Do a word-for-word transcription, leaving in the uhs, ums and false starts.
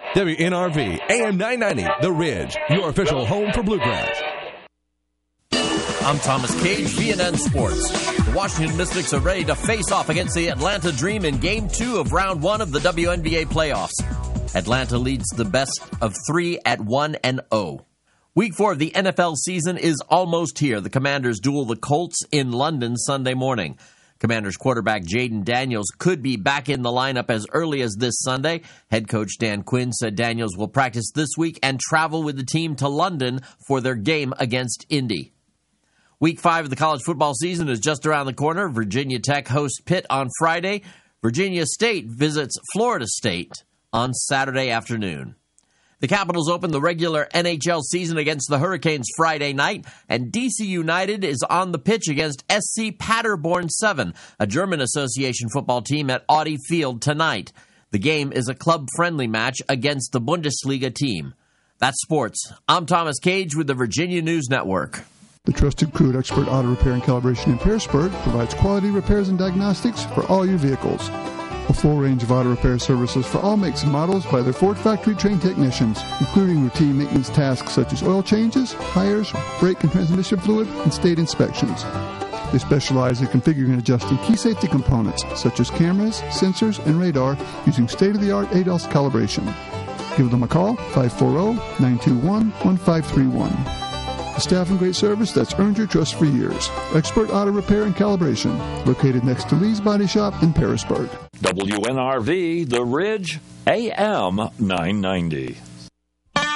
W N R V, A M nine ninety, The Ridge, your official home for Bluegrass. I'm Thomas Cage, V N N Sports. The Washington Mystics are ready to face off against the Atlanta Dream in Game two of Round one of the W N B A playoffs. Atlanta leads the best of three at one and oh. Week four of the N F L season is almost here. The Commanders duel the Colts in London Sunday morning. Commanders quarterback Jaden Daniels could be back in the lineup as early as this Sunday. Head coach Dan Quinn said Daniels will practice this week and travel with the team to London for their game against Indy. Week five of the college football season is just around the corner. Virginia Tech hosts Pitt on Friday. Virginia State visits Florida State on Saturday afternoon. The Capitals open the regular N H L season against the Hurricanes Friday night, and D C United is on the pitch against S C Paderborn seven, a German association football team at Audi Field tonight. The game is a club-friendly match against the Bundesliga team. That's sports. I'm Thomas Cage with the Virginia News Network. The trusted crew at Expert Auto Repair and Calibration in Pearisburg provides quality repairs and diagnostics for all your vehicles. A full range of auto repair services for all makes and models by their Ford factory-trained technicians, including routine maintenance tasks such as oil changes, tires, brake and transmission fluid, and state inspections. They specialize in configuring and adjusting key safety components such as cameras, sensors, and radar using state-of-the-art A D A L S calibration. Give them a call, five four zero, nine two one, one five three one. A staff and great service that's earned your trust for years. Expert Auto Repair and Calibration, located next to Lee's Body Shop in Pearisburg. W N R V, The Ridge, A M nine ninety.